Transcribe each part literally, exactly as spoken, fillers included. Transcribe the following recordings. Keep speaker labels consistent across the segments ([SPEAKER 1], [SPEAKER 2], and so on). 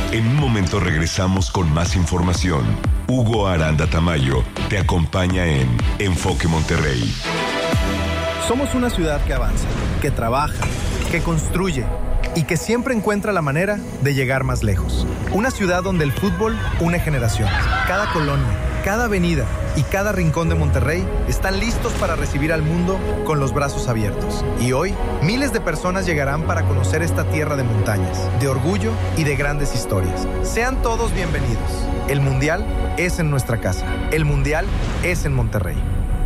[SPEAKER 1] En un momento regresamos con más información. Hugo Aranda Tamayo te acompaña en Enfoque Monterrey.
[SPEAKER 2] Somos una ciudad que avanza, que trabaja, que construye y que siempre encuentra la manera de llegar más lejos. Una ciudad donde el fútbol une generaciones. Cada colonia, cada avenida y cada rincón de Monterrey están listos para recibir al mundo con los brazos abiertos. Y hoy, miles de personas llegarán para conocer esta tierra de montañas, de orgullo y de grandes historias. Sean todos bienvenidos. El Mundial es en nuestra casa. El Mundial es en Monterrey.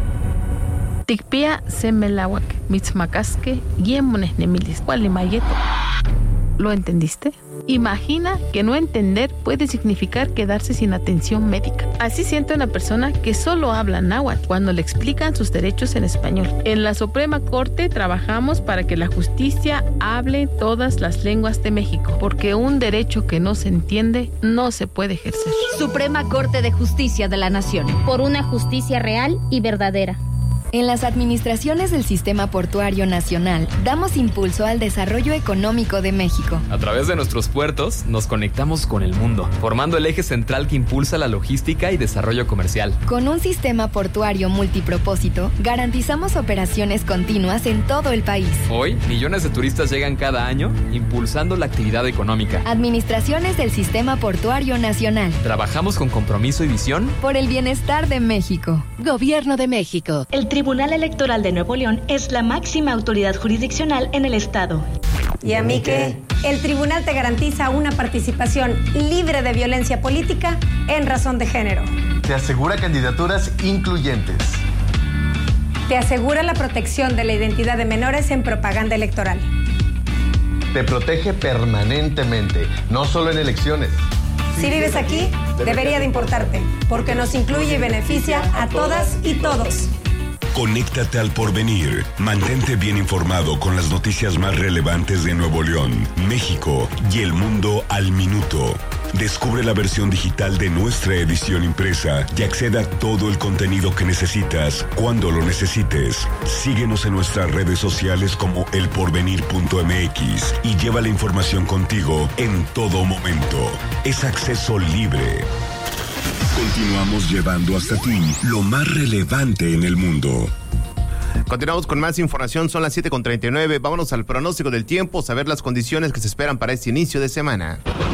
[SPEAKER 3] Tikpia semelawak, mitzmacasque, yemones nemilis, cualimayeto. ¿Lo entendiste? Imagina que no entender puede significar quedarse sin atención médica. Así siente una persona que solo habla náhuatl cuando le explican sus derechos en español. En la Suprema Corte trabajamos para que la justicia hable todas las lenguas de México, porque un derecho que no se entiende no se puede ejercer.
[SPEAKER 4] Suprema Corte de Justicia de la Nación. Por una justicia real y verdadera.
[SPEAKER 5] En las administraciones del Sistema Portuario Nacional, damos impulso al desarrollo económico de México.
[SPEAKER 6] A través de nuestros puertos, nos conectamos con el mundo, formando el eje central que impulsa la logística y desarrollo comercial.
[SPEAKER 5] Con un sistema portuario multipropósito, garantizamos operaciones continuas en todo el país.
[SPEAKER 6] Hoy, millones de turistas llegan cada año, impulsando la actividad económica.
[SPEAKER 5] Administraciones del Sistema Portuario Nacional.
[SPEAKER 6] Trabajamos con compromiso y visión
[SPEAKER 5] por el bienestar de México.
[SPEAKER 7] Gobierno de México.
[SPEAKER 8] El Tribunal Electoral de Nuevo León es la máxima autoridad jurisdiccional en el estado.
[SPEAKER 9] ¿Y a mí qué? El tribunal te garantiza una participación libre de violencia política en razón de género.
[SPEAKER 10] Te asegura candidaturas incluyentes.
[SPEAKER 9] Te asegura la protección de la identidad de menores en propaganda electoral.
[SPEAKER 10] Te protege permanentemente, no solo en elecciones.
[SPEAKER 9] Si vives aquí, debería de importarte, porque nos incluye y beneficia a todas y todos.
[SPEAKER 1] Conéctate al porvenir. Mantente bien informado con las noticias más relevantes de Nuevo León, México y el mundo al minuto. Descubre la versión digital de nuestra edición impresa y acceda a todo el contenido que necesitas cuando lo necesites. Síguenos en nuestras redes sociales como el porvenir punto m x y lleva la información contigo en todo momento. Es acceso libre. Continuamos llevando hasta ti lo más relevante en el mundo.
[SPEAKER 11] Continuamos con más información, son las siete con treinta y nueve. Vámonos al pronóstico del tiempo, saber las condiciones que se esperan para este inicio de semana.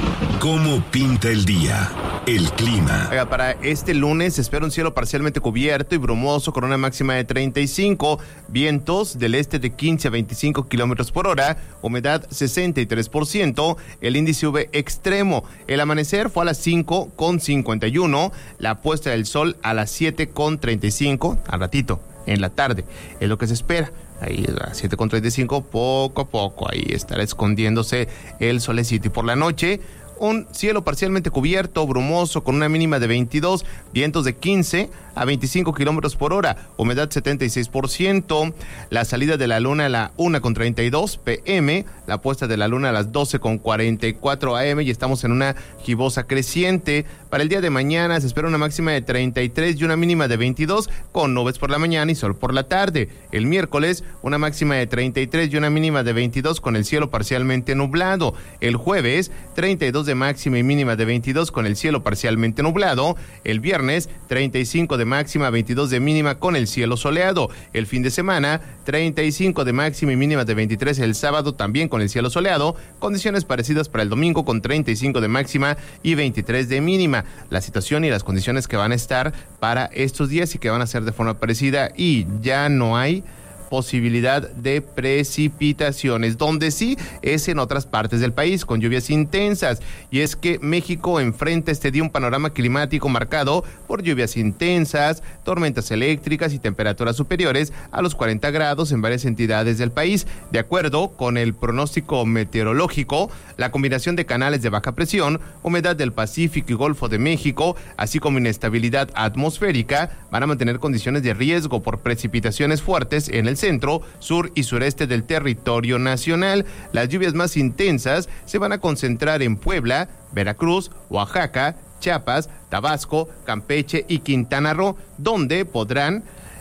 [SPEAKER 1] ¿Cómo pinta el día? El clima.
[SPEAKER 11] Oiga, para este lunes se espera un cielo parcialmente cubierto y brumoso con una máxima de treinta y cinco, vientos del este de quince a veinticinco kilómetros por hora, humedad sesenta y tres por ciento, el índice U V extremo. El amanecer fue a las cinco con cincuenta y uno, la puesta del sol a las siete con treinta y cinco, al ratito, en la tarde, es lo que se espera. Ahí a las siete con treinta y cinco, poco a poco, ahí estará escondiéndose el solecito. Y por la noche, un cielo parcialmente cubierto, brumoso, con una mínima de veintidós, vientos de quince a veinticinco kilómetros por hora, humedad setenta y seis por ciento, la salida de la luna a la una con treinta y dos pe eme, la puesta de la luna a las doce con cuarenta y cuatro a eme y estamos en una gibosa creciente. Para el día de mañana se espera una máxima de treinta y tres y una mínima de veintidós, con nubes por la mañana y sol por la tarde. El miércoles, una máxima de treinta y tres y una mínima de veintidós, con el cielo parcialmente nublado. El jueves, treinta y dos de máxima y mínima de veintidós, con el cielo parcialmente nublado. El viernes, treinta y cinco de máxima, veintidós de mínima, con el cielo soleado. El fin de semana, treinta y cinco de máxima y mínima de veintitrés el sábado, también con el cielo soleado. Condiciones parecidas para el domingo, con treinta y cinco de máxima y veintitrés de mínima. La situación y las condiciones que van a estar para estos días y que van a ser de forma parecida, y ya no hay posibilidad de precipitaciones. Donde sí es en otras partes del país, con lluvias intensas, y es que México enfrenta este día un panorama climático marcado por lluvias intensas, tormentas eléctricas y temperaturas superiores a los cuarenta grados en varias entidades del país. De acuerdo con el pronóstico meteorológico, la combinación de canales de baja presión, humedad del Pacífico y Golfo de México, así como inestabilidad atmosférica, van a mantener condiciones de riesgo por precipitaciones fuertes en el centro, sur y sureste del territorio nacional. Las lluvias más intensas se van a concentrar en Puebla, Veracruz, Oaxaca, Chiapas, Tabasco, Campeche y Quintana Roo, donde podrán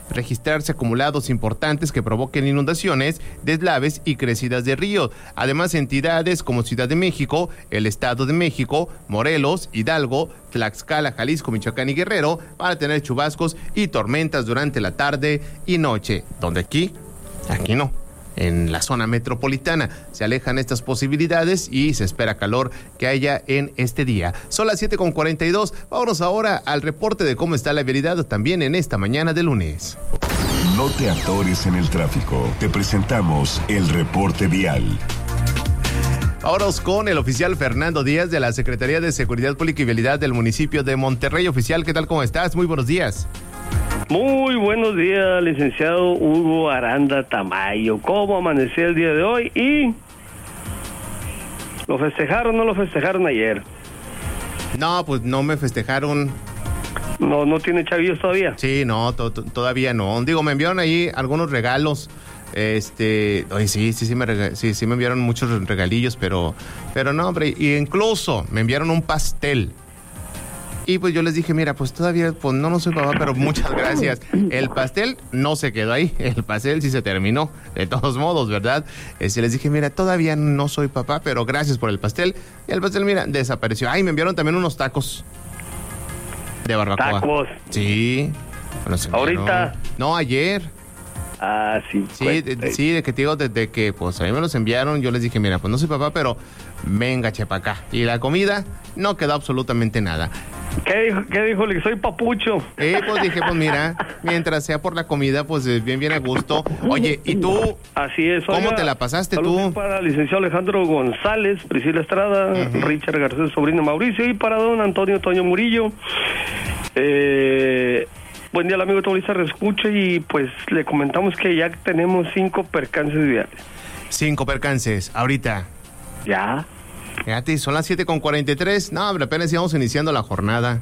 [SPEAKER 11] registrarse acumulados importantes que provoquen inundaciones, deslaves y crecidas de ríos. Además, entidades como Ciudad de México, el Estado de México, Morelos, Hidalgo, Tlaxcala, Jalisco, Michoacán y Guerrero van a tener chubascos y tormentas durante la tarde y noche, donde aquí, aquí no. En la zona metropolitana se alejan estas posibilidades y se espera calor que haya en este día. Son las siete con cuarenta y dos. Vámonos ahora al reporte de cómo está la vialidad también en esta mañana de lunes.
[SPEAKER 1] No te atores en el tráfico. Te presentamos el reporte vial.
[SPEAKER 11] Ahora con el oficial Fernando Díaz de la Secretaría de Seguridad Pública y Vialidad del municipio de Monterrey. Oficial, ¿qué tal? ¿Cómo estás? Muy buenos días.
[SPEAKER 7] Muy buenos días, licenciado Hugo Aranda Tamayo. ¿Cómo amaneció el día de hoy? ¿Y lo festejaron o no lo festejaron ayer?
[SPEAKER 11] No, pues no me festejaron.
[SPEAKER 7] ¿No no tiene chavillos todavía?
[SPEAKER 11] Sí, no, to- to- todavía no. Digo, me enviaron ahí algunos regalos. Este, oye, sí, sí, sí me, rega- sí, sí me enviaron muchos regalillos, pero, pero no, hombre, y incluso me enviaron un pastel. Y pues yo les dije, mira, pues todavía, pues no, no soy papá, pero muchas gracias. El pastel no se quedó ahí, el pastel sí se terminó, de todos modos, ¿verdad? Este, les dije, mira, todavía no soy papá, pero gracias por el pastel. Y el pastel, mira, desapareció. Ay, me enviaron también unos tacos de barbacoa.
[SPEAKER 7] ¿Tacos?
[SPEAKER 11] Sí. Bueno, se enviaron.
[SPEAKER 7] ¿Ahorita?
[SPEAKER 11] No, ayer.
[SPEAKER 7] Ah, sí.
[SPEAKER 11] Sí, de, sí, de que te digo, desde que pues a mí me los enviaron, yo les dije, mira, pues no soy papá, pero venga, chepa acá. Y la comida no quedó absolutamente nada.
[SPEAKER 7] ¿Qué dijo? ¿Qué dijo? Le soy papucho.
[SPEAKER 11] Eh, pues dije, pues mira, mientras sea por la comida, pues bien, bien a gusto. Oye, ¿y tú?
[SPEAKER 7] Así es.
[SPEAKER 11] ¿Cómo
[SPEAKER 7] oiga,
[SPEAKER 11] te la pasaste
[SPEAKER 7] saludos
[SPEAKER 11] tú?
[SPEAKER 7] Para el licenciado Alejandro González, Priscila Estrada, uh-huh. Richard Garcés, sobrino Mauricio, y para don Antonio Toño Murillo. Eh... Buen día al amigo Taurista Reescucha, y pues le comentamos que ya tenemos cinco percances viales.
[SPEAKER 11] Cinco percances, ahorita.
[SPEAKER 7] Ya.
[SPEAKER 11] Fíjate, son las siete con cuarenta y tres. No, hombre, apenas íbamos iniciando la jornada.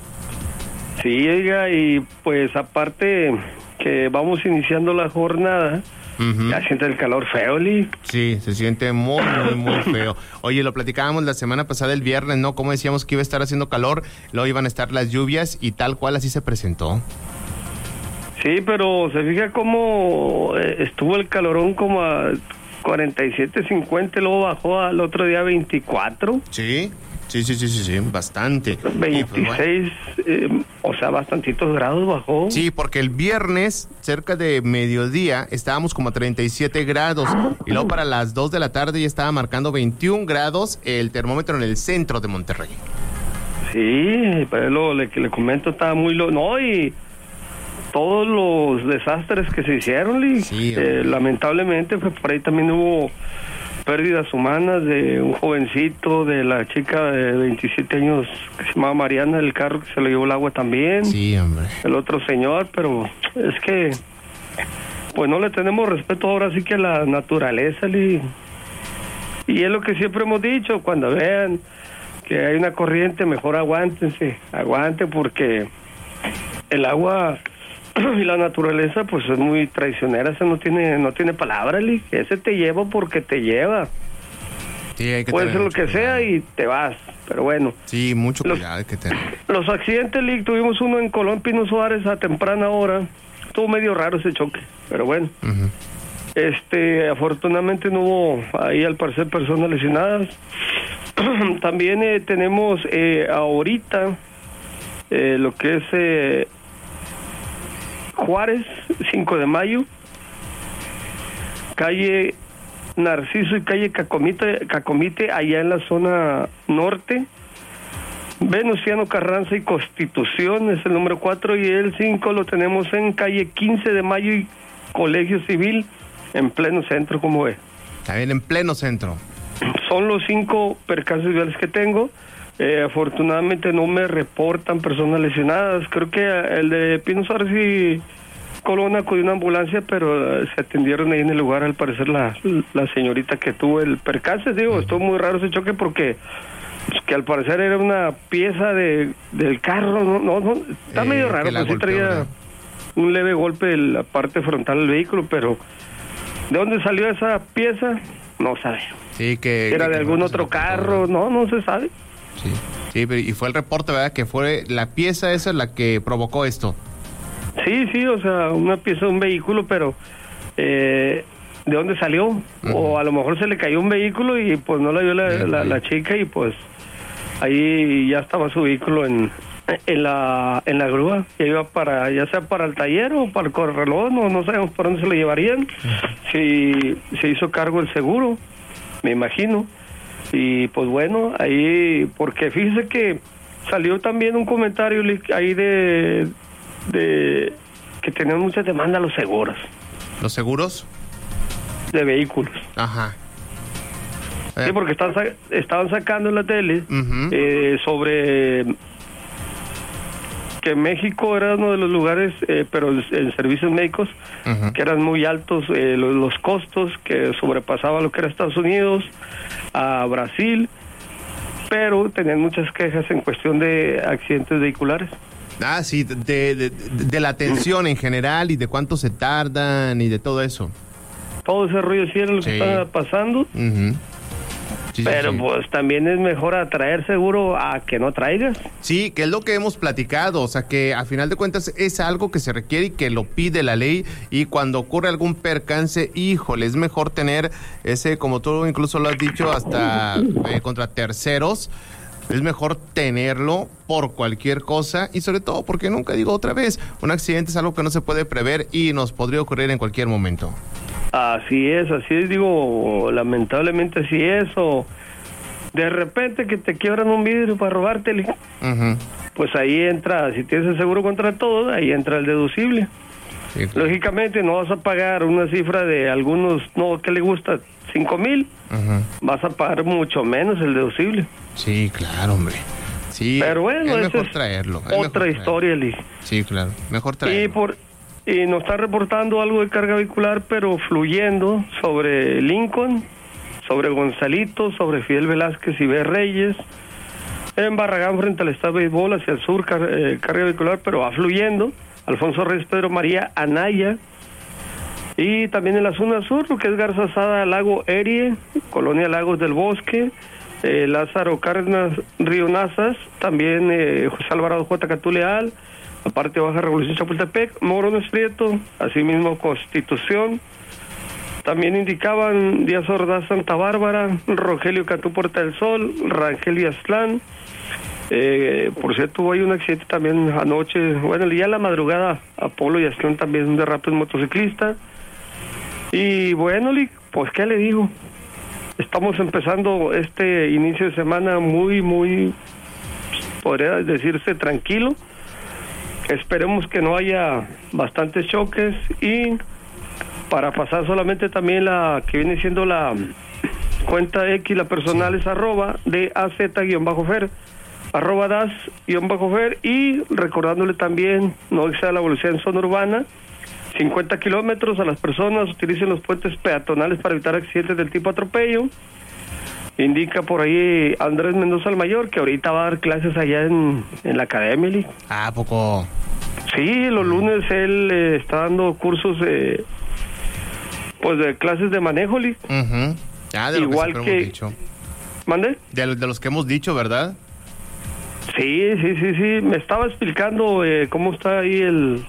[SPEAKER 7] Sí, oiga, y pues aparte que vamos iniciando la jornada, uh-huh. Ya siente el calor feo, Lee.
[SPEAKER 11] Sí, se siente muy, muy, muy feo. Oye, lo platicábamos la semana pasada, el viernes, ¿no? Como decíamos que iba a estar haciendo calor, luego iban a estar las lluvias y tal cual así se presentó.
[SPEAKER 7] Sí, pero se fija cómo eh, estuvo el calorón como a cuarenta y siete, cincuenta, luego bajó al otro día veinticuatro.
[SPEAKER 11] Sí, sí, sí, sí, sí, sí, bastante.
[SPEAKER 7] veintiséis, pues, bueno. eh, o sea, bastantitos grados bajó.
[SPEAKER 11] Sí, porque el viernes, cerca de mediodía, estábamos como a treinta y siete grados. Y luego para las dos de la tarde ya estaba marcando veintiún grados el termómetro en el centro de Monterrey.
[SPEAKER 7] Sí, pero lo le, que le comento estaba muy... Lo, no, y... todos los desastres que se hicieron, Lee.
[SPEAKER 11] Sí,
[SPEAKER 7] eh, lamentablemente, pues por ahí también hubo pérdidas humanas de un jovencito, de la chica de veintisiete años que se llamaba Mariana, el carro que se le llevó el agua también.
[SPEAKER 11] Sí, hombre.
[SPEAKER 7] El otro señor, pero es que pues no le tenemos respeto ahora sí que a la naturaleza, Lee. Y es lo que siempre hemos dicho, cuando vean que hay una corriente, mejor aguántense, aguanten, porque el agua y la naturaleza pues es muy traicionera, ese no tiene no tiene palabra, Lee. Ese te lleva porque te lleva.
[SPEAKER 11] Sí, hay que
[SPEAKER 7] puede ser lo que
[SPEAKER 11] cuidado.
[SPEAKER 7] sea y te vas, pero bueno.
[SPEAKER 11] Sí, mucho
[SPEAKER 7] los,
[SPEAKER 11] cuidado hay que tener.
[SPEAKER 7] Los accidentes, Lee, tuvimos uno en Colón Pino Suárez a temprana hora. Estuvo medio raro ese choque, pero bueno. Uh-huh. Este, afortunadamente no hubo ahí al parecer personas lesionadas. También eh, tenemos eh, ahorita eh, lo que es eh, Juárez, cinco de mayo, calle Narciso y calle Cacomite, Cacomite, allá en la zona norte. Venustiano Carranza y Constitución es el número cuatro, y el cinco lo tenemos en calle quince de mayo y Colegio Civil, en pleno centro, como ve.
[SPEAKER 11] También en pleno centro.
[SPEAKER 7] Son los cinco percances viales que tengo. Eh, afortunadamente no me reportan personas lesionadas. Creo que el de Pino Suárez y Colón acudió una ambulancia, pero uh, se atendieron ahí en el lugar, al parecer la, la señorita que tuvo el percance. Digo, estuvo muy raro ese choque porque pues, que al parecer era una pieza de del carro. No, no, no está eh, medio raro, pues sí traía ¿verdad? Un leve golpe en la parte frontal del vehículo, pero ¿de dónde salió esa pieza? No sabemos.
[SPEAKER 11] Sí, que...
[SPEAKER 7] ¿Era
[SPEAKER 11] que,
[SPEAKER 7] de
[SPEAKER 11] que
[SPEAKER 7] algún
[SPEAKER 11] no
[SPEAKER 7] otro carro? No, no se sabe.
[SPEAKER 11] Sí, sí, pero y fue el reporte, ¿verdad? Que fue la pieza esa la que provocó esto.
[SPEAKER 7] Sí, sí, o sea, una pieza de un vehículo, pero eh, ¿de dónde salió? Uh-huh. O a lo mejor se le cayó un vehículo y pues no la vio la, uh-huh. la, la chica y pues ahí ya estaba su vehículo en, en la en la grúa, que iba para, ya sea para el taller o para el corralón, no, no sabemos por dónde se lo llevarían. Uh-huh. Si se hizo cargo el seguro, me imagino. Y pues bueno, ahí, porque fíjese que salió también un comentario ahí de, de que tenían mucha demanda los seguros.
[SPEAKER 11] ¿Los seguros?
[SPEAKER 7] De vehículos.
[SPEAKER 11] Ajá.
[SPEAKER 7] Eh. Sí, porque están, estaban sacando en la tele uh-huh. eh, sobre que México era uno de los lugares, eh, pero en servicios médicos, uh-huh. que eran muy altos eh, los, los costos, que sobrepasaban lo que era Estados Unidos, a Brasil, pero tenían muchas quejas en cuestión de accidentes vehiculares.
[SPEAKER 11] Ah, sí, de, de, de la atención en general y de cuánto se tardan y de todo eso.
[SPEAKER 7] Todo ese rollo sí era lo que sí. estaba pasando. Uh-huh. Sí, pero sí, sí. pues también es mejor atraer seguro a que no traigas.
[SPEAKER 11] Sí, que es lo que hemos platicado, o sea que a final de cuentas es algo que se requiere y que lo pide la ley, y cuando ocurre algún percance, híjole, es mejor tener ese, como tú incluso lo has dicho, hasta eh, contra terceros, es mejor tenerlo por cualquier cosa, y sobre todo porque nunca digo otra vez, un accidente es algo que no se puede prever y nos podría ocurrir en cualquier momento.
[SPEAKER 7] Así es, así es, digo, lamentablemente así es, o de repente que te quiebran un vidrio para robártelo, uh-huh. pues ahí entra, si tienes el seguro contra todo, ahí entra el deducible. Sí, claro. Lógicamente no vas a pagar una cifra de algunos, no, ¿qué le gusta? ¿Cinco mil? Uh-huh. Vas a pagar mucho menos el deducible.
[SPEAKER 11] Sí, claro, hombre. Sí,
[SPEAKER 7] pero bueno,
[SPEAKER 11] es mejor
[SPEAKER 7] es
[SPEAKER 11] traerlo. Es
[SPEAKER 7] otra
[SPEAKER 11] mejor
[SPEAKER 7] historia, Liz.
[SPEAKER 11] Sí, claro, mejor traerlo.
[SPEAKER 7] Y por... Y nos está reportando algo de carga vehicular, pero fluyendo sobre Lincoln, sobre Gonzalito, sobre Fidel Velázquez y B. Reyes, en Barragán frente al Estado de Béisbol, hacia el sur, car- eh, carga vehicular, pero va fluyendo, Alfonso Reyes, Pedro María, Anaya, y también en la zona sur, lo que es Garza Sada, Lago Erie, Colonia Lagos del Bosque, eh, Lázaro Cárdenas, Río Nazas, también eh, José Alvarado J. Catuleal, la parte baja Revolución Chapultepec, Morones Prieto, asimismo Constitución, también indicaban Díaz Ordaz Santa Bárbara, Rogelio Cantú Puerta del Sol, Rangel y Aztlán, eh, por cierto hubo ahí un accidente también anoche, bueno, ya en la madrugada, Apolo y Aztlán también un derrape en motociclista, y bueno, pues qué le digo, estamos empezando este inicio de semana muy, muy, podría decirse tranquilo. Esperemos que no haya bastantes choques, y para pasar solamente también la que viene siendo la cuenta X, la personal es arroba de az-fer, arroba das-fer, y recordándole también, no exceda la velocidad en zona urbana, cincuenta kilómetros a las personas, utilicen los puentes peatonales para evitar accidentes del tipo atropello. Indica por ahí Andrés Mendoza el Mayor que ahorita va a dar clases allá en, en la academia.
[SPEAKER 11] Ah, ¿a poco?
[SPEAKER 7] Sí, los lunes él eh, está dando cursos de, pues de clases de manejo, Lee.
[SPEAKER 11] Uh-huh. Ah, de lo
[SPEAKER 7] igual
[SPEAKER 11] que,
[SPEAKER 7] que
[SPEAKER 11] hemos dicho.
[SPEAKER 7] ¿Mande?
[SPEAKER 11] De, de los que hemos dicho, ¿verdad?
[SPEAKER 7] Sí, sí, sí, sí. Me estaba explicando eh, cómo está ahí el,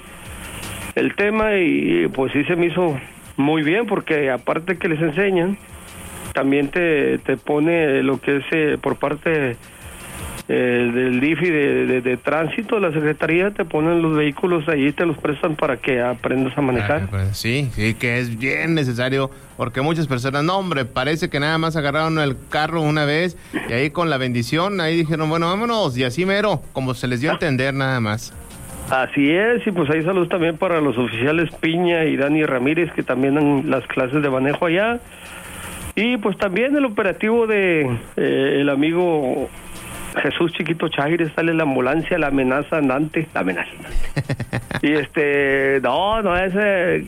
[SPEAKER 7] el tema, y pues sí se me hizo muy bien, porque aparte que les enseñan, también te, te pone lo que es eh, por parte eh, del D I F I de, de, de tránsito, la Secretaría, te ponen los vehículos ahí, te los prestan para que aprendas a manejar.
[SPEAKER 11] Ah, pues sí, sí, que es bien necesario, porque muchas personas, no hombre, parece que nada más agarraron el carro una vez y ahí con la bendición, ahí dijeron, bueno, vámonos, y así mero, como se les dio a entender nada más.
[SPEAKER 7] Así es, y pues ahí saludos también para los oficiales Piña y Dani Ramírez, que también dan las clases de manejo allá. Y pues también el operativo de eh, el amigo Jesús Chiquito Chaires, sale la ambulancia, la amenaza andante, la amenaza andante. Y este, no, no, ese,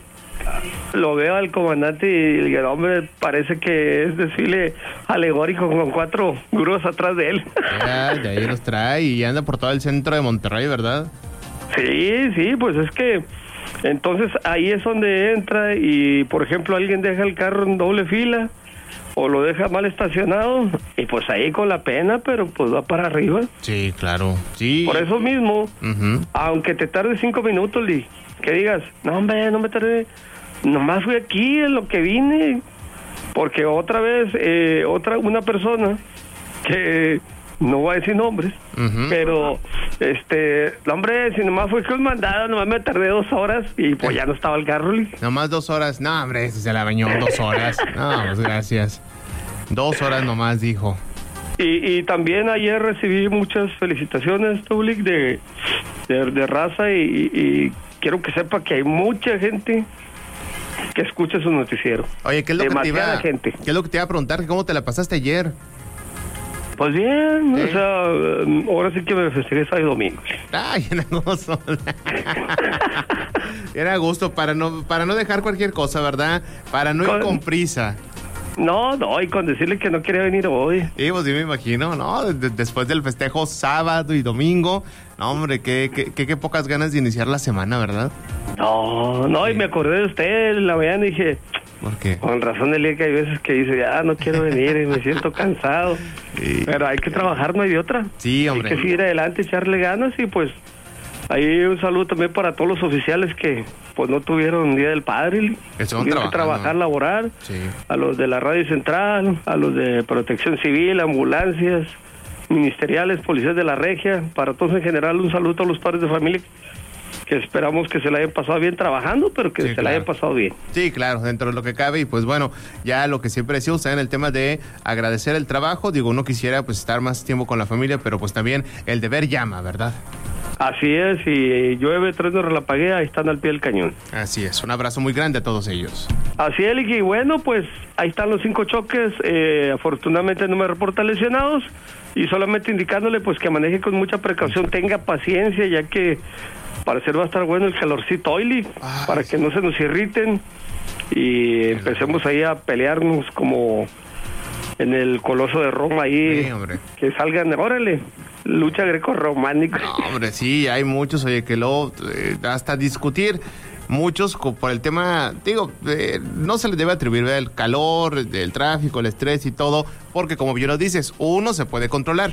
[SPEAKER 7] lo veo al comandante y el hombre parece que es desfile alegórico con cuatro grúas atrás de él.
[SPEAKER 11] Ya, de ahí los trae y anda por todo el centro de Monterrey, ¿verdad?
[SPEAKER 7] Sí, sí, pues es que entonces ahí es donde entra y, por ejemplo, alguien deja el carro en doble fila o lo deja mal estacionado, y pues ahí con la pena, pero pues va para arriba.
[SPEAKER 11] Sí, claro, sí.
[SPEAKER 7] Por eso mismo, uh-huh. aunque te tarde cinco minutos, Lee, que digas, no hombre, no me tardé, nomás fui aquí en lo que vine, porque otra vez, eh, otra, una persona que no voy a decir nombres, uh-huh. pero, este, hombre, si nomás fue que un mandado, nomás me tardé dos horas y pues ya no estaba el carro.
[SPEAKER 11] Nomás dos horas, no hombre, se la bañó dos horas, no, pues gracias, dos horas nomás dijo.
[SPEAKER 7] Y, y también ayer recibí muchas felicitaciones, Public, de, de, de raza y, y, y quiero que sepa que hay mucha gente que escucha su noticiero.
[SPEAKER 11] Oye, ¿qué es lo que te iba,
[SPEAKER 7] gente.
[SPEAKER 11] ¿qué es lo que te iba a preguntar? ¿Cómo te la pasaste ayer?
[SPEAKER 7] Pues bien, ¿sí? O sea, ahora sí que me festejé sábado y domingo.
[SPEAKER 11] Ay, era gusto. Era gusto para no, para no dejar cualquier cosa, ¿verdad? Para no con... ir con prisa.
[SPEAKER 7] No, no, y con decirle que no quería venir hoy.
[SPEAKER 11] Sí, pues sí me imagino, ¿no? De- después del festejo sábado y domingo, no, hombre, qué, qué, qué, qué pocas ganas de iniciar la semana, ¿verdad?
[SPEAKER 7] No, no, sí. Y me acordé de usted en la mañana y dije...
[SPEAKER 11] ¿Por qué?
[SPEAKER 7] Con razón, Elia, que hay veces que dice, ya no quiero venir y me siento cansado. Sí. Pero hay que trabajar, no hay de otra.
[SPEAKER 11] Sí, hombre.
[SPEAKER 7] Hay que seguir adelante, echarle ganas y pues... Ahí un saludo también para todos los oficiales que pues no tuvieron Día del Padre, tuvieron que trabajar, laborar, sí. A los de la Radio Central, a los de Protección Civil, ambulancias, ministeriales, policías de la Regia, para todos en general un saludo a todos los padres de familia que esperamos que se la hayan pasado bien trabajando, pero que sí, se claro. la hayan pasado bien.
[SPEAKER 11] Sí, claro, dentro de lo que cabe y pues bueno, ya lo que siempre decía usted en el tema de agradecer el trabajo, digo, uno quisiera pues estar más tiempo con la familia, pero pues también el deber llama, ¿verdad?
[SPEAKER 7] Así es, y llueve, trueno, relampaguea, ahí están al pie del cañón.
[SPEAKER 11] Así es, un abrazo muy grande a todos ellos.
[SPEAKER 7] Así es, y bueno, pues ahí están los cinco choques, eh, afortunadamente no me reportan lesionados, y solamente indicándole pues que maneje con mucha precaución, tenga paciencia, ya que parecer va a estar bueno el calorcito hoy, para sí. que no se nos irriten, y empecemos ahí a pelearnos como en el Coloso de Roma ahí, sí, que salgan, órale, lucha greco-románica.
[SPEAKER 11] No, hombre, sí, hay muchos, oye, que luego eh, hasta discutir, muchos por el tema, digo, eh, no se les debe atribuir el calor, el tráfico, el estrés y todo, porque como bien lo dices, uno se puede controlar,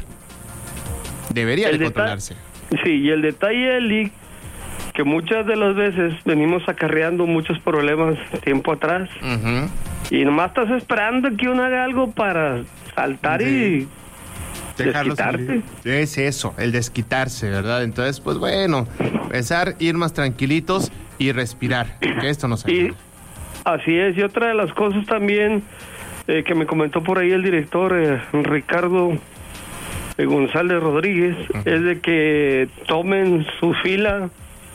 [SPEAKER 11] debería el de controlarse.
[SPEAKER 7] Sí, y el detalle, Eli, que muchas de las veces venimos acarreando muchos problemas tiempo atrás, uh-huh. y nomás estás esperando que uno haga algo para saltar sí. y desquitarte.
[SPEAKER 11] Es eso, el desquitarse, ¿verdad? Entonces, pues bueno, pensar, ir más tranquilitos y respirar, que esto nos ayuda.
[SPEAKER 7] Y así es, y otra de las cosas también eh, que me comentó por ahí el director eh, Ricardo eh, González Rodríguez, uh-huh. es de que tomen su fila,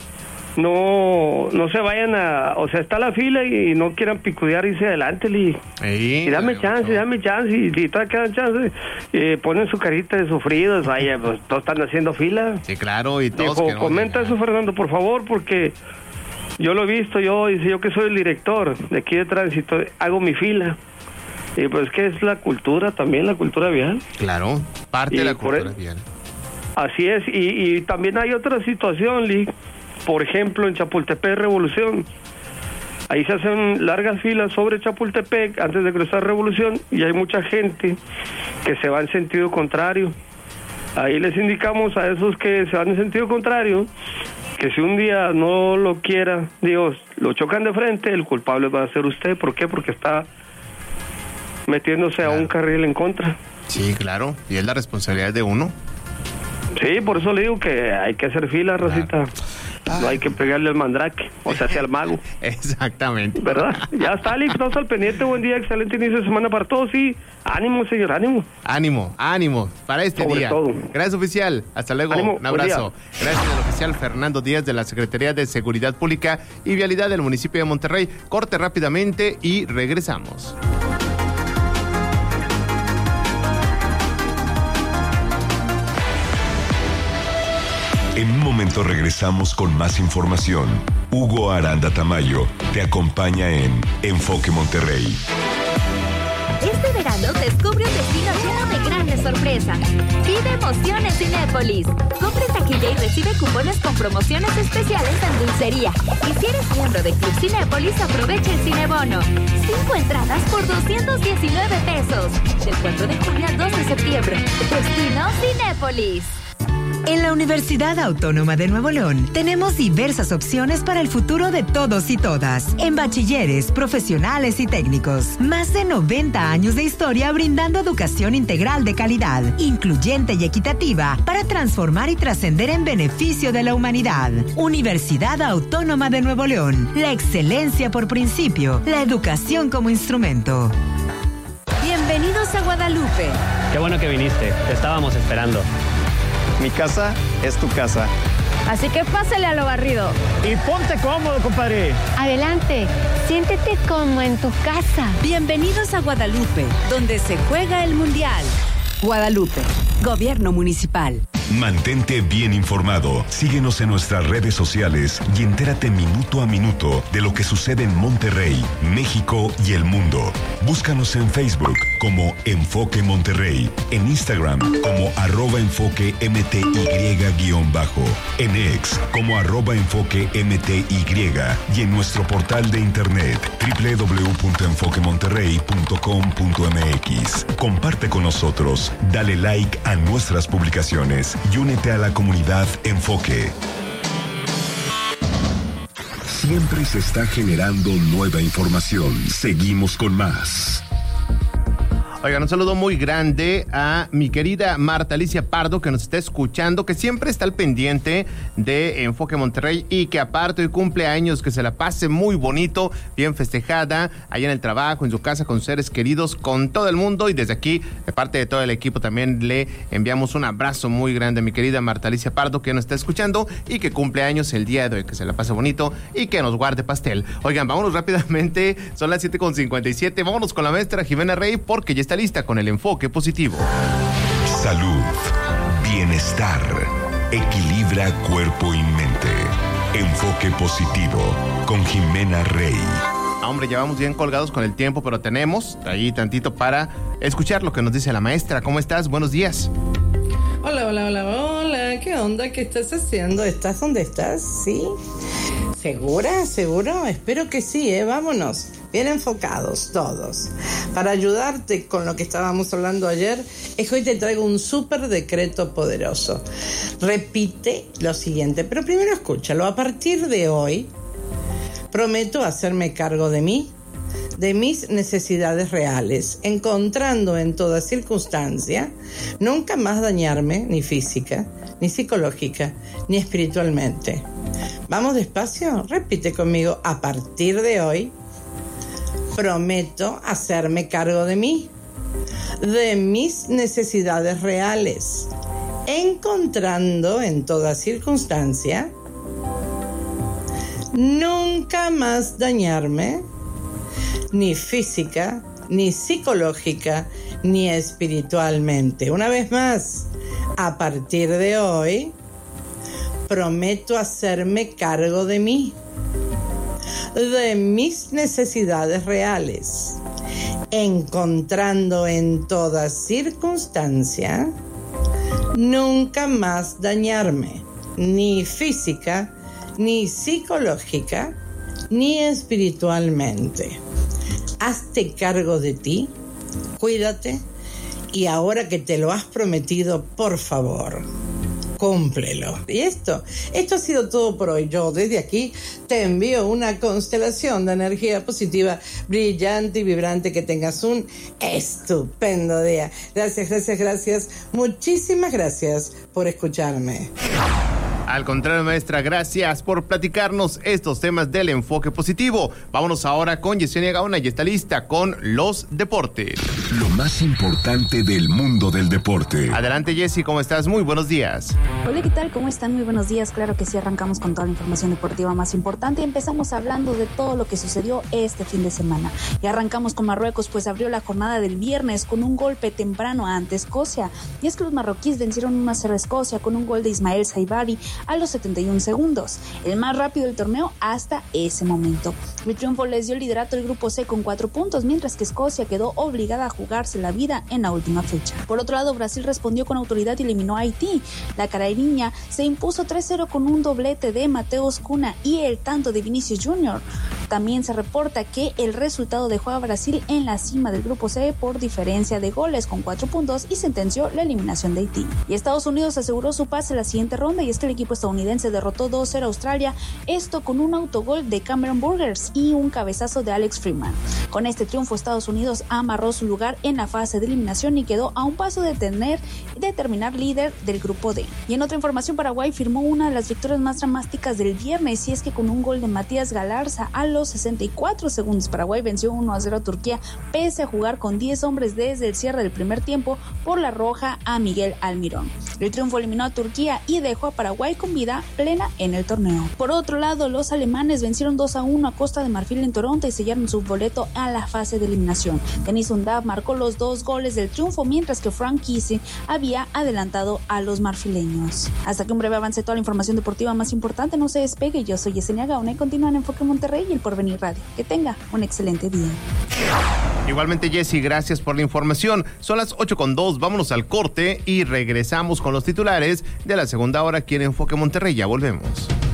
[SPEAKER 7] no no se vayan a, o sea, está la fila y no quieran picudear y irse adelante y, y dame chance, dame chance y si todavía quedan chance, eh, ponen su carita de sufridos, vaya, pues todos están haciendo fila.
[SPEAKER 11] Sí, claro, y todos
[SPEAKER 7] Dijo, comenta eso, Fernando, por favor, porque yo lo he visto, yo, dice yo que soy el director de aquí de tránsito, hago mi fila. Y pues que es la cultura también, la cultura vial.
[SPEAKER 11] Claro, parte y de la cultura
[SPEAKER 7] el,
[SPEAKER 11] vial.
[SPEAKER 7] Así es, y, y también hay otra situación, Lee. Por ejemplo, en Chapultepec Revolución, ahí se hacen largas filas sobre Chapultepec antes de cruzar Revolución y hay mucha gente que se va en sentido contrario. Ahí les indicamos a esos que se van en sentido contrario que si un día no lo quiera, Dios, lo chocan de frente, el culpable va a ser usted. ¿Por qué? Porque está metiéndose claro. a un carril en contra.
[SPEAKER 11] Sí, claro, y es la responsabilidad de uno.
[SPEAKER 7] Sí, por eso le digo que hay que hacer fila, Rosita. Claro. No hay que pegarle al mandrake, o sea, hacia el mago.
[SPEAKER 11] Exactamente.
[SPEAKER 7] ¿Verdad? Ya está, Alex, estamos al pendiente. Buen día, excelente inicio de semana para todos. Sí, ánimo, señor, ánimo.
[SPEAKER 11] Ánimo, ánimo, para este
[SPEAKER 7] Sobre
[SPEAKER 11] día.
[SPEAKER 7] Todo.
[SPEAKER 11] Gracias, oficial. Hasta luego.
[SPEAKER 7] Ánimo,
[SPEAKER 11] un abrazo. Gracias al oficial Fernando Díaz de la Secretaría de Seguridad Pública y Vialidad del municipio de Monterrey. Corte rápidamente y regresamos.
[SPEAKER 1] En un momento regresamos con más información. Hugo Aranda Tamayo te acompaña en Enfoque Monterrey.
[SPEAKER 4] Este verano descubre un destino lleno de grandes sorpresas. Vive emociones Cinépolis. Compre taquilla y recibe cupones con promociones especiales en dulcería. Y si eres miembro de Club Cinépolis, aprovecha el Cinebono. Cinco entradas por doscientos diecinueve pesos. Del cuatro de junio al dos de septiembre. Destino Cinépolis.
[SPEAKER 12] En la Universidad Autónoma de Nuevo León tenemos diversas opciones para el futuro de todos y todas, en bachilleres, profesionales y técnicos. Más de noventa años de historia brindando educación integral de calidad, incluyente y equitativa para transformar y trascender en beneficio de la humanidad. Universidad Autónoma de Nuevo León, la excelencia por principio, la educación como instrumento.
[SPEAKER 13] Bienvenidos a Guadalupe.
[SPEAKER 14] Qué bueno que viniste, te estábamos esperando.
[SPEAKER 15] Mi casa es tu casa.
[SPEAKER 13] Así que pásale a lo barrido.
[SPEAKER 15] Y ponte cómodo, compadre.
[SPEAKER 13] Adelante, siéntete como en tu casa.
[SPEAKER 12] Bienvenidos a Guadalupe, donde se juega el Mundial. Guadalupe, Gobierno Municipal.
[SPEAKER 1] Mantente bien informado. Síguenos en nuestras redes sociales y entérate minuto a minuto de lo que sucede en Monterrey, México y el mundo. Búscanos en Facebook como Enfoque Monterrey, en Instagram como arroba enfoque mty guión bajo, en X como arroba enfoque mty y en nuestro portal de internet doble u doble u doble u punto enfoque monterrey punto com punto m x. Comparte con nosotros, dale like a nuestras publicaciones y únete a la comunidad Enfoque. Siempre se está generando nueva información. Seguimos con más.
[SPEAKER 11] Oigan, un saludo muy grande a mi querida Marta Alicia Pardo, que nos está escuchando, que siempre está al pendiente de Enfoque Monterrey y que aparte hoy cumple años, que se la pase muy bonito, bien festejada, allá en el trabajo, en su casa, con seres queridos, con todo el mundo. Y desde aquí, de parte de todo el equipo, también le enviamos un abrazo muy grande a mi querida Marta Alicia Pardo, que nos está escuchando y que cumple años el día de hoy, que se la pase bonito y que nos guarde pastel. Oigan, vámonos rápidamente, son las siete con cincuenta y siete, vámonos con la maestra Jimena Rey, porque ya está lista con el enfoque positivo.
[SPEAKER 1] Salud, bienestar, equilibra cuerpo y mente. Enfoque positivo con Jimena Rey.
[SPEAKER 11] Ah, hombre, ya vamos bien colgados con el tiempo, pero tenemos ahí tantito para escuchar lo que nos dice la maestra. ¿Cómo estás? Buenos días.
[SPEAKER 16] Hola, hola, hola, hola. ¿Qué onda? ¿Qué estás haciendo? ¿Estás donde estás? ¿Sí? ¿Segura? ¿Seguro? Espero que sí, ¿eh? Vámonos. Bien enfocados todos. Para ayudarte con lo que estábamos hablando ayer, es que hoy te traigo un súper decreto poderoso. Repite lo siguiente, pero primero escúchalo. A partir de hoy, prometo hacerme cargo de mí, de mis necesidades reales, encontrando en toda circunstancia nunca más dañarme, ni física, ni psicológica, ni espiritualmente. Vamos despacio, repite conmigo. A partir de hoy, prometo hacerme cargo de mí, de mis necesidades reales, encontrando en toda circunstancia nunca más dañarme, ni física, ni psicológica, ni espiritualmente. Una vez más, a partir de hoy, prometo hacerme cargo de mí, de mis necesidades reales, encontrando en toda circunstancia nunca más dañarme, ni física, ni psicológica, ni espiritualmente. Hazte cargo de ti, cuídate, y ahora que te lo has prometido, por favor, cúmplelo. Y esto, esto ha sido todo por hoy. Yo desde aquí te envío una constelación de energía positiva, brillante y vibrante. Que tengas un estupendo día. Gracias, gracias, gracias. Muchísimas gracias por escucharme.
[SPEAKER 11] Al contrario, maestra, gracias por platicarnos estos temas del enfoque positivo. Vámonos ahora con Yesenia Gaona, y está lista con los deportes.
[SPEAKER 1] Lo más importante del mundo del deporte.
[SPEAKER 11] Adelante, Jessy, ¿cómo estás? Muy buenos días.
[SPEAKER 17] Hola, ¿qué tal? ¿Cómo están? Muy buenos días. Claro que sí, arrancamos con toda la información deportiva más importante y empezamos hablando de todo lo que sucedió este fin de semana. Y arrancamos con Marruecos, pues abrió la jornada del viernes con un golpe temprano ante Escocia. Y es que los marroquíes vencieron uno a cero a Escocia con un gol de Ismael Saibari a los setenta y un segundos, el más rápido del torneo hasta ese momento. El triunfo les dio el liderato del grupo C con cuatro puntos, mientras que Escocia quedó obligada a jugarse la vida en la última fecha. Por otro lado, Brasil respondió con autoridad y eliminó a Haití. La carairinha se impuso tres cero con un doblete de Mateus Cunha y el tanto de Vinicius junior También se reporta que el resultado dejó a Brasil en la cima del grupo C por diferencia de goles con cuatro puntos y sentenció la eliminación de Haití. Y Estados Unidos aseguró su pase a la siguiente ronda, y es que el equipo estadounidense derrotó dos cero a Australia, esto con un autogol de Cameron Burgers y un cabezazo de Alex Freeman. Con este triunfo, Estados Unidos amarró su lugar en la fase de eliminación y quedó a un paso de tener de terminar líder del grupo D. Y en otra información, Paraguay firmó una de las victorias más dramáticas del viernes, y es que con un gol de Matías Galarza a los sesenta y cuatro segundos, Paraguay venció uno a cero a Turquía, pese a jugar con diez hombres desde el cierre del primer tiempo por la roja a Miguel Almirón. El triunfo eliminó a Turquía y dejó a Paraguay con vida plena en el torneo. Por otro lado, los alemanes vencieron dos a uno a Costa de Marfil en Toronto y sellaron su boleto a la fase de eliminación. Denis Undav marcó los dos goles del triunfo, mientras que Frank Kissing había adelantado a los marfileños. Hasta que un breve avance de toda la información deportiva más importante. No se despegue, yo soy Yesenia Gaona y continúa en Enfoque Monterrey y el Porvenir Radio. Que tenga un excelente día.
[SPEAKER 11] Igualmente, Jessy, gracias por la información. Son las ocho con dos, vámonos al corte y regresamos con los titulares de la segunda hora aquí en Enfoque Monterrey. Ya volvemos.